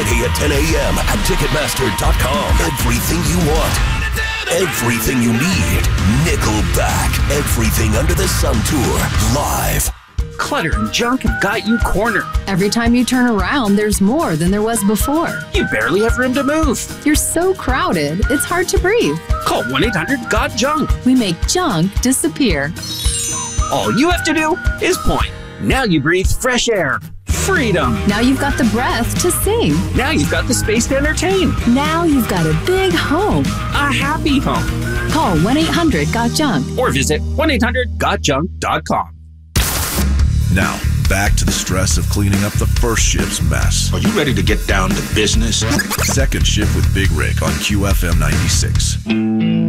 Friday at 10 a.m. at Ticketmaster.com. Everything you want. Everything you need. Nickelback. Everything Under the Sun Tour. Live. Clutter and junk have got you cornered. Every time you turn around, there's more than there was before. You barely have room to move. You're so crowded, it's hard to breathe. Call 1-800-GOT-JUNK. We make junk disappear. All you have to do is point. Now you breathe fresh air. Freedom. Now you've got the breath to sing. Now you've got the space to entertain. Now you've got a big home. A happy home. Call 1-800-GOT-JUNK. Or visit 1-800-GOT-JUNK.com. Now, back to the stress of cleaning up the first shift's mess. Are you ready to get down to business? Second shift with Big Rick on QFM 96.